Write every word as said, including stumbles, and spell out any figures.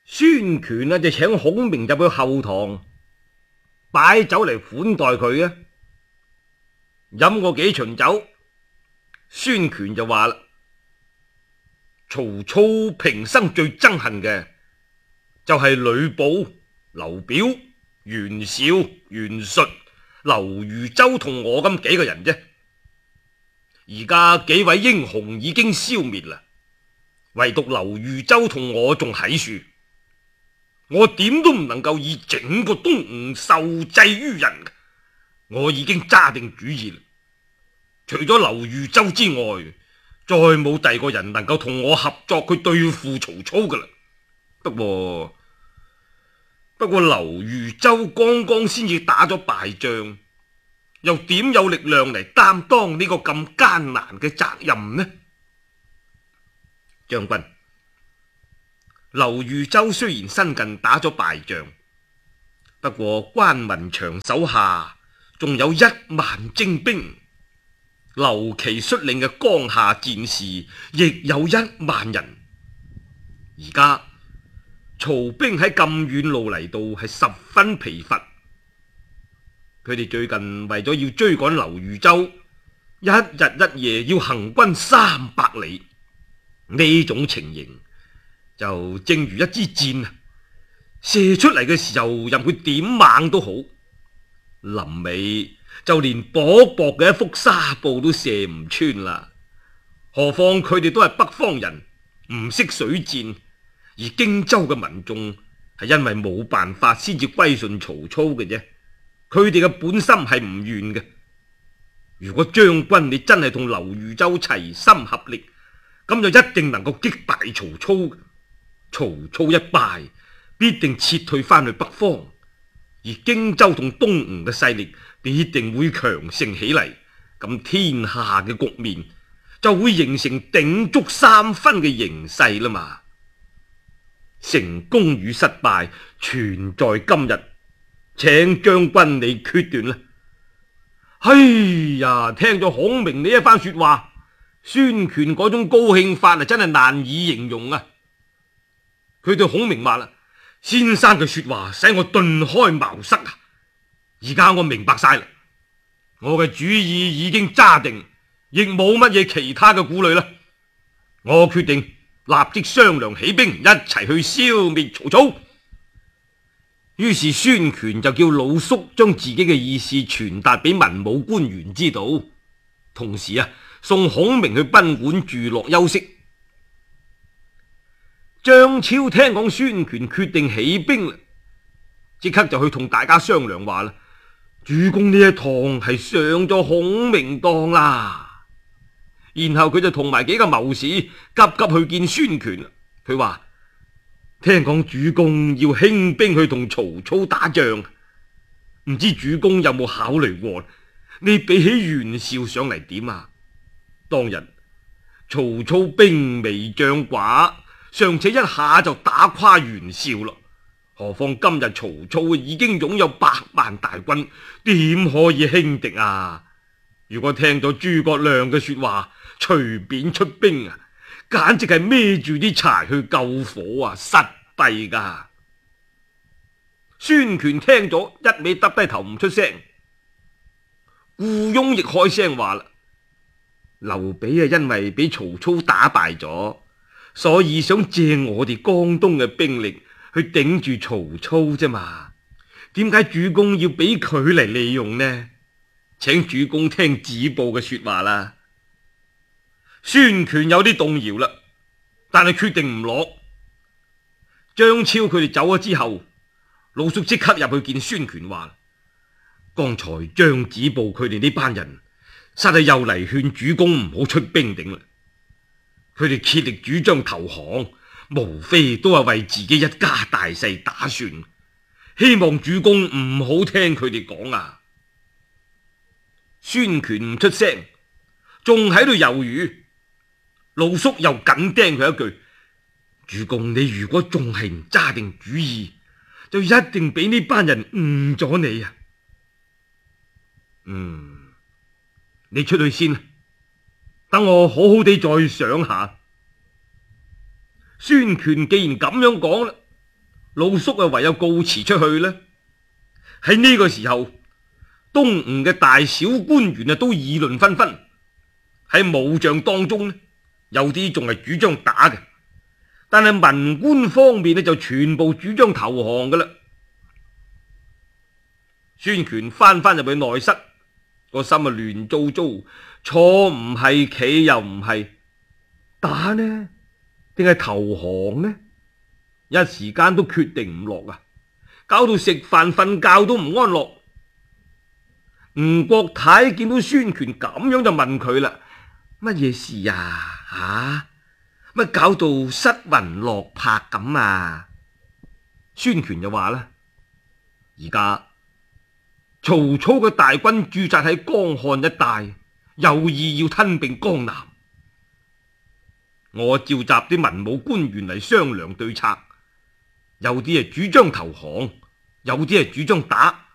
孫權啊就請孔明入去後堂擺酒嚟款待佢啊。飲過幾巡酒，孫權就話啦：曹操平生最憎恨嘅就係呂布、劉表、袁紹、袁術、劉豫州同我咁幾個人啫。而家幾位英雄已經消滅啦，唯獨劉豫州同我仲喺樹，我點都唔能夠以整個東吳受制於人。我已經揸定主意啦，除咗劉豫州之外，再冇第二個人能夠同我合作去對付曹操噶啦。不過不過劉豫州剛剛先至打咗敗仗，又點有力量嚟擔當呢個咁艱難嘅責任呢？將軍，劉豫州雖然新近打咗敗仗，不過關文長手下仲有一萬精兵，劉琦率領嘅江夏戰士亦有一萬人。而家曹兵喺咁遠路嚟到，係十分疲乏。佢哋最近為咗要追趕劉豫州，一日一夜要行軍三百里，呢種情形就正如一支箭啊，射出嚟嘅時候任佢點猛都好，臨尾就連薄薄嘅一幅紗布都射唔穿啦。何況佢哋都係北方人，唔識水戰，而荊州嘅民眾係因為冇辦法先至歸順曹操嘅啫。佢哋嘅本心係唔願嘅。如果將軍你真係同劉豫州齊心合力，咁就一定能夠擊敗曹操。曹操一敗，必定撤退翻去北方，而荊州同東吳嘅勢力必定會強盛起嚟，咁天下嘅局面就會形成鼎足三分嘅形勢啦嘛。成功與失敗全在今日，請將軍你決斷啦。哎呀，聽咗孔明呢一番說話，孫權嗰種高興法啊，真係難以形容啊！佢對孔明話啦：先生嘅說話使我頓開茅塞啊！而家我明白晒啦，我嘅主意已經揸定，亦冇乜嘢其他嘅顧慮啦。我決定立即商量起兵，一齊去消滅曹操。於是孫權就叫魯肅將自己嘅意思傳達俾文武官員知道，同時啊送孔明去賓館住落休息。張超聽講孫權決定起兵啦，即刻就去同大家商量話啦：主公呢一趟係上咗孔明當啦。然後佢就同埋幾個謀士急急去見孫權。佢話：聽講主公要興兵去同曹操打仗，唔知主公有冇考慮過？你比起袁紹上嚟點啊？當日曹操兵微將寡，尚且一下就打垮袁紹咯，何況今日曹操已經擁有百萬大軍，點可以輕敵啊？如果聽咗諸葛亮嘅說話，隨便出兵啊，簡直係孭住啲柴去救火啊，失弊噶。孫權聽咗一味耷低頭唔出聲。顧雍亦開聲話啦：劉備啊，因為俾曹操打敗咗，所以想借我哋江東嘅兵力去頂住曹操啫嘛。點解主公要俾佢嚟利用呢？請主公聽子布嘅說話啦。孫權有啲動搖啦，但係決定唔落。張超佢哋走咗之後，魯肅即刻入去見孫權話：剛才張子布佢哋呢班人實係又嚟勸主公唔好出兵頂啦。佢哋竭力主張投降，無非都係為自己一家大細打算，希望主公唔好聽佢哋講啊。孫權唔出聲，仲喺度猶豫。魯肅又緊盯佢一句：主公，你如果仲係唔揸定主意，就一定俾呢班人誤咗你啊！嗯，你出去先，等我好好地再想下。孫權既然咁樣講啦， 老叔啊唯有告辭出去啦。喺呢個時候，東吳嘅大小官員啊都議論紛紛。喺武將當中呢，有啲仲係主張打嘅，但係文官方面呢就全部主張投降㗎啦。孫權翻返入去內室，個心啊亂糟糟，坐唔係，企又唔係，打呢定係投降呢？一時間都決定唔落啊！搞到食飯瞓覺都唔安樂。吳國太見到孫權咁樣就問佢啦：乜嘢事啊？吓、啊、乜搞到失魂落魄咁啊？孫權就話啦：而家曹操嘅大軍駐紮喺江漢一帶，有意要吞併江南。我召集啲文武官員嚟商量對策，有啲係主張投降，有啲係主張打。